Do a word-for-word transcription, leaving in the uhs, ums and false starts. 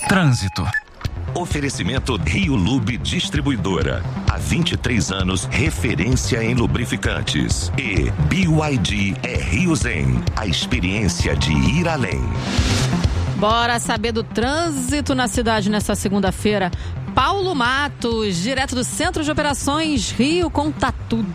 Trânsito. Oferecimento Rio Lube Distribuidora. Há vinte e três anos, referência em lubrificantes. E B Y D é Rio Zen, a experiência de ir além. Bora saber do trânsito na cidade nessa segunda-feira. Paulo Matos, direto do Centro de Operações Rio, conta tudo.